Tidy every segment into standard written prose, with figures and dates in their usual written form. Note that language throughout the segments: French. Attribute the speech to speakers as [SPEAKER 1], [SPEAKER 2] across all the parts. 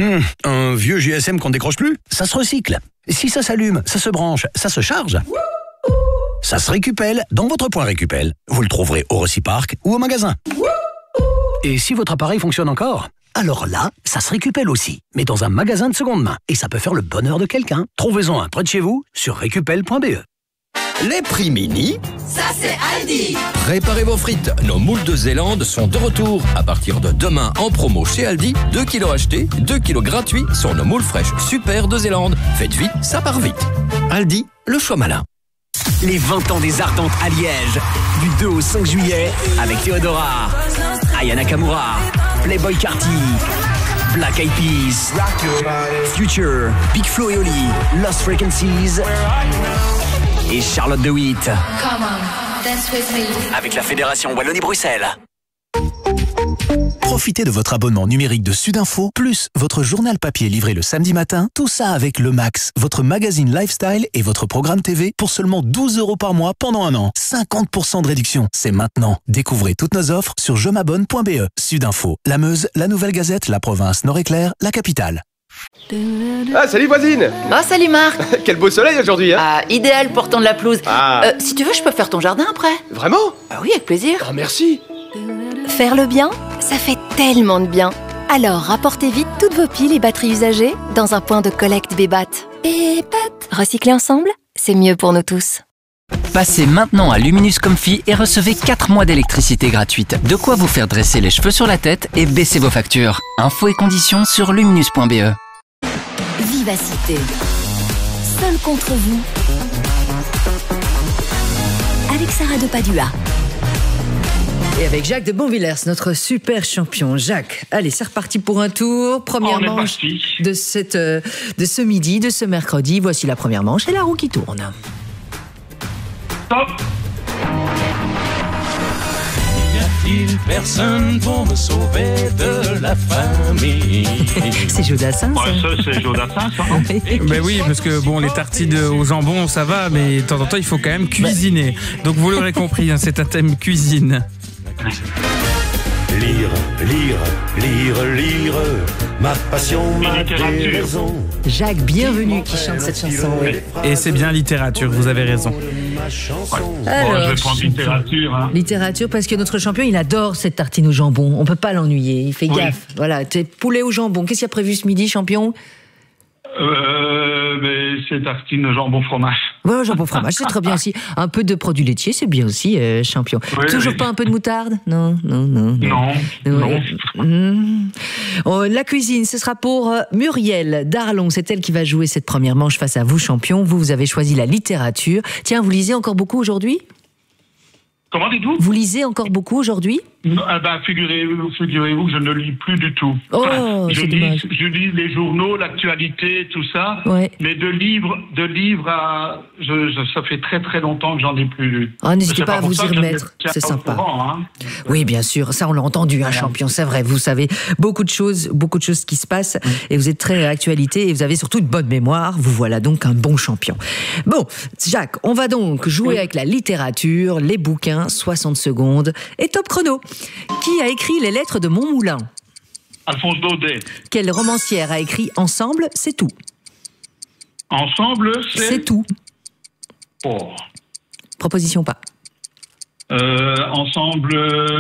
[SPEAKER 1] Un vieux GSM qu'on décroche plus, ça se recycle. Si ça s'allume, ça se branche, ça se charge. Ça se récupère dans votre point Récupel. Vous le trouverez au Reciparc ou au magasin. Et si votre appareil fonctionne encore, alors là, ça se récupère aussi, mais dans un magasin de seconde main. Et ça peut faire le bonheur de quelqu'un. Trouvez-en un près de chez vous sur récupel.be.
[SPEAKER 2] Les prix mini,
[SPEAKER 3] ça c'est Aldi.
[SPEAKER 2] Préparez vos frites, nos moules de Zélande sont de retour. À partir de demain en promo chez Aldi, 2 kilos achetés, 2 kilos gratuits sur nos moules fraîches super de Zélande. Faites vite, ça part vite. Aldi, le choix malin.
[SPEAKER 4] Les 20 ans des Ardentes à Liège, du 2 au 5 juillet, avec Théodora, Aya Nakamura, Playboy Carti, Black Eyed Peas, Future, Big Flo et Oli, Lost Frequencies et Charlotte de Witt.
[SPEAKER 3] Come on, dance with me.
[SPEAKER 4] Avec la Fédération Wallonie-Bruxelles. Profitez de votre abonnement numérique de Sudinfo, plus votre journal papier livré le samedi matin, tout ça avec Le Max, votre magazine lifestyle et votre programme TV pour seulement 12 € par mois pendant un an. 50% de réduction, c'est maintenant. Découvrez toutes nos offres sur jemabonne.be. Sudinfo, la Meuse, la Nouvelle Gazette, la province Nord-Éclair, la capitale.
[SPEAKER 5] Ah, salut voisine.
[SPEAKER 6] Oh, salut Marc.
[SPEAKER 5] Quel beau soleil aujourd'hui, hein.
[SPEAKER 6] Ah, idéal pour tendre la pelouse. Si tu veux, je peux faire ton jardin après.
[SPEAKER 5] Vraiment?
[SPEAKER 6] Ah oui, avec plaisir.
[SPEAKER 5] Oh, merci.
[SPEAKER 7] Faire le bien, ça fait tellement de bien. Alors, rapportez vite toutes vos piles et batteries usagées dans un point de collecte Bébat. Bébat. Recycler ensemble, c'est mieux pour nous tous.
[SPEAKER 8] Passez maintenant à Luminus Comfy et recevez 4 mois d'électricité gratuite. De quoi vous faire dresser les cheveux sur la tête et baisser vos factures. Infos et conditions sur luminus.be.
[SPEAKER 7] Vivacité. Seul contre vous. Avec Sarah de Padua.
[SPEAKER 9] Et avec Jacques de Bonvillers, notre super champion. Jacques, allez, c'est reparti pour un tour. Première manche de ce midi, de ce mercredi. Voici la première manche et la roue qui tourne.
[SPEAKER 10] Stop. Y a-t-il personne pour me sauver de la famille?
[SPEAKER 9] C'est Jodassin, ça.
[SPEAKER 10] Ouais, ça, c'est Jodassin, ça.
[SPEAKER 11] Ben oui, parce que bon, les tartines au jambon, ça va, mais de temps en temps, il faut quand même cuisiner. Donc vous l'aurez compris, hein, c'est un thème cuisine.
[SPEAKER 12] Lire, lire, lire, lire, ma passion, ma raison.
[SPEAKER 9] Jacques, bienvenue, qui chante cette chanson.
[SPEAKER 11] Et c'est bien littérature, vous avez raison.
[SPEAKER 10] Ouais. Alors, je vais prendre littérature. Hein.
[SPEAKER 9] Littérature, parce que notre champion, il adore cette tartine au jambon. On peut pas l'ennuyer, il fait gaffe. Voilà, t'es poulet au jambon. Qu'est-ce qu'il y a prévu ce midi, champion?
[SPEAKER 10] Mais c'est tartine jambon fromage.
[SPEAKER 9] Ouais, jambon fromage, c'est très bien aussi. Un peu de produits laitiers, c'est bien aussi, champion.
[SPEAKER 10] Oui,
[SPEAKER 9] toujours pas un peu de moutarde? Non. Oh, la cuisine, ce sera pour Muriel Darlon. C'est elle qui va jouer cette première manche face à vous, champion. Vous avez choisi la littérature. Tiens, vous lisez encore beaucoup aujourd'hui?
[SPEAKER 10] Comment dites-vous?
[SPEAKER 9] Vous lisez encore beaucoup aujourd'hui?
[SPEAKER 10] Figurez-vous que je ne lis plus du tout.
[SPEAKER 9] Oh, c'est dommage.
[SPEAKER 10] Je lis les journaux, l'actualité, tout ça.
[SPEAKER 9] Ouais.
[SPEAKER 10] Mais de livres ça fait très très longtemps que j'en ai plus lu.
[SPEAKER 9] Oh, n'hésitez pas à vous y remettre, c'est sympa. Oui, bien sûr, ça on l'a entendu, champion, c'est vrai. Vous savez beaucoup de choses qui se passent et vous êtes très actualité et vous avez surtout une bonne mémoire. Vous voilà donc un bon champion. Bon, Jacques, on va donc jouer avec la littérature, les bouquins, 60 secondes et top chrono. Qui a écrit Les Lettres de Montmoulin?
[SPEAKER 10] Alphonse Daudet.
[SPEAKER 9] Quelle romancière a écrit Ensemble, c'est tout?
[SPEAKER 10] Ensemble,
[SPEAKER 9] c'est tout.
[SPEAKER 10] Oh.
[SPEAKER 9] Proposition pas.
[SPEAKER 10] Ensemble.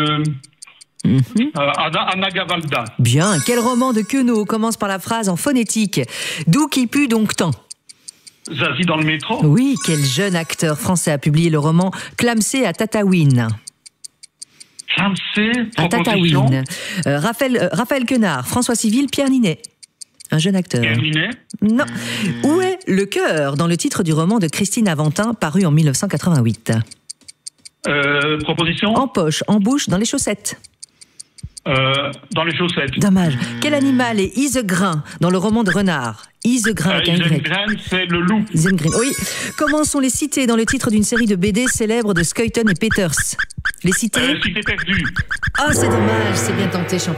[SPEAKER 10] Anna Gavalda.
[SPEAKER 9] Bien. Quel roman de Queneau commence par la phrase en phonétique? D'où qui pue donc tant?
[SPEAKER 10] Zazie dans le métro.
[SPEAKER 9] Oui. Quel jeune acteur français a publié le roman Clamsé à Tataouine?
[SPEAKER 10] Clamsé,
[SPEAKER 9] à Tataouine. Raphaël Quenard, François Civil, Pierre Ninet. Un jeune acteur.
[SPEAKER 10] Pierre Ninet?
[SPEAKER 9] Non. Où est le cœur dans le titre du roman de Christine Aventin paru en 1988?
[SPEAKER 10] Proposition?
[SPEAKER 9] En poche, en bouche, dans les chaussettes.
[SPEAKER 10] Dans les chaussettes.
[SPEAKER 9] Dommage. Quel animal est Isegrin dans le roman de Renard? Isegrin avec un Y.
[SPEAKER 10] Isegrin, c'est le loup.
[SPEAKER 9] Isengrin, oui. Comment sont les cités dans le titre d'une série de BD célèbres de Skuyten et Peters? Les cités?
[SPEAKER 10] Cité perdue.
[SPEAKER 9] Oh, c'est dommage, c'est bien tenté, champion.